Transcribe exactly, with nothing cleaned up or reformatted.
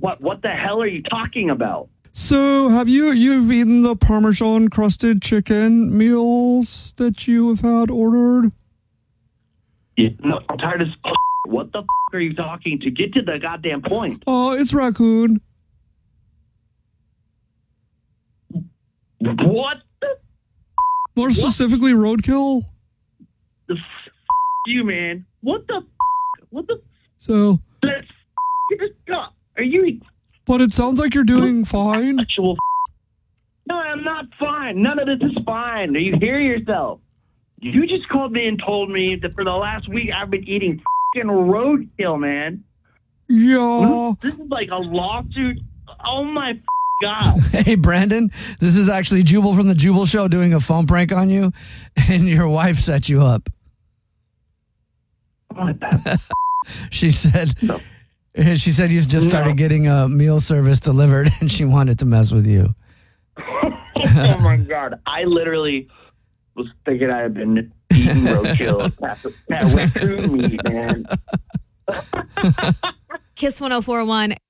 What What the hell are you talking about? So, have you you've eaten the Parmesan crusted chicken meals that you have had ordered? Yeah, no, I'm tired of. What the f- are you talking to? Get to the goddamn point. Oh, uh, it's raccoon. What the? More specifically, what? roadkill. The f- you man. What the? F- what the? So. Let's f- Are you? But it sounds like you're doing fine. Actual. F- no, I'm not fine. None of this is fine. Do you hear yourself? You just called me and told me that for the last week I've been eating fucking roadkill, man. Yeah. This is like a lawsuit. Oh my God. Hey, Brandon, this is actually Jubal from the Jubal Show doing a phone prank on you, and your wife set you up. What the? She said, No. she said you just started No. getting a meal service delivered, and she wanted to mess with you. Oh my God. I literally was thinking I had been eating roadkill. That, that raccoon meat, man. Kiss one oh four one.